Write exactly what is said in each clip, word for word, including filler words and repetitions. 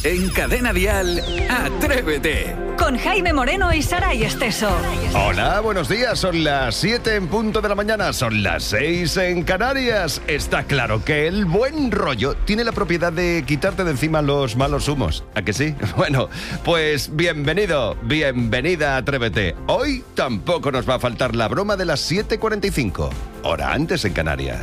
En Cadena Dial, Atrévete. Con Jaime Moreno y Saray Esteso. Hola, buenos días. Son las siete en punto de la mañana. Son las seis en Canarias. Está claro que el buen rollo tiene la propiedad de quitarte de encima los malos humos. ¿A que sí? Bueno, pues bienvenido, bienvenida a Atrévete. Hoy tampoco nos va a faltar la broma de las siete cuarenta y cinco. Hora antes en Canarias.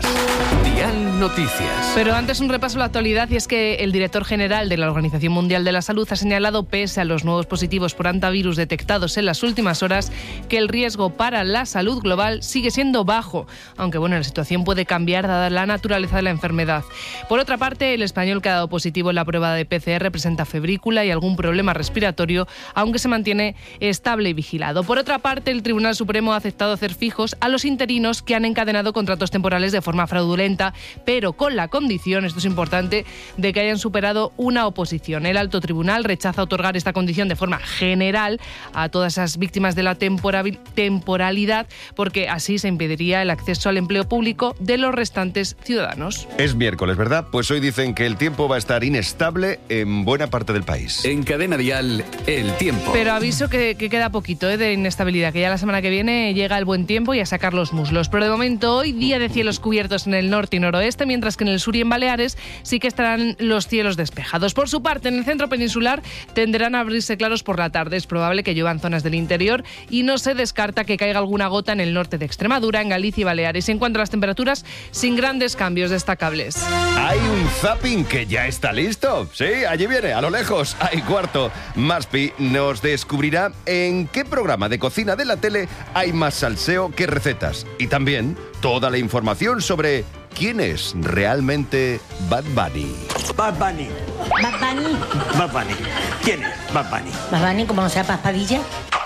Dial Noticias. Pero antes un repaso a la actualidad, y es que el director general de la Organización Mundial de la Salud ha señalado, pese a los nuevos positivos por hantavirus detectados en las últimas horas, que el riesgo para la salud global sigue siendo bajo, aunque bueno, la situación puede cambiar dada la naturaleza de la enfermedad. Por otra parte, el español que ha dado positivo en la prueba de P C R presenta febrícula y algún problema respiratorio, aunque se mantiene estable y vigilado. Por otra parte, el Tribunal Supremo ha aceptado hacer fijos a los interinos que han encadenado contratos temporales de forma fraudulenta, pero con la condición, esto es importante, de que hayan superado una oposición. El alto tribunal rechaza otorgar esta condición de forma general a todas esas víctimas de la temporalidad, porque así se impediría el acceso al empleo público de los restantes ciudadanos. Es miércoles, ¿verdad? Pues hoy dicen que el tiempo va a estar inestable en buena parte del país. En Cadena Dial, el tiempo. Pero aviso que, que queda poquito ¿eh? de inestabilidad, que ya la semana que viene llega el buen tiempo y a sacar los muslos. Pero de momento hoy, día de cielos cubiertos en el norte y noroeste, mientras que en el sur y en Baleares sí que estarán los cielos despejados. Por su parte, en el centro peninsular tenderán a abrirse claros por la tarde. Es probable que llueva en zonas del interior y no se descarta que caiga alguna gota en el norte de Extremadura, en Galicia y Baleares. En cuanto a las temperaturas, sin grandes cambios destacables. Hay un zapping que ya está listo. Sí, allí viene, a lo lejos. Hay cuarto. Maspi nos descubrirá en qué programa de cocina de la tele hay más salseo que recetas. Y también toda la información sobre quién es realmente Bad Bunny. Bad Bunny. Bad Bunny. Bad Bunny. ¿Quién es Bad Bunny? Bad Bunny, como no sea Paspadilla.